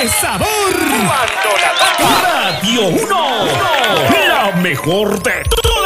sabor. Cuando la toca Radio 1, la mejor de todo.